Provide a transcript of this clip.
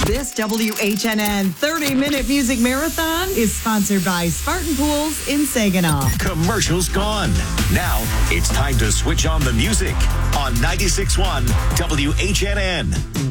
This WHNN 30-minute music marathon is sponsored by Spartan Pools in Saginaw. Commercials gone. Now it's time to switch on the music on 96.1 WHNN.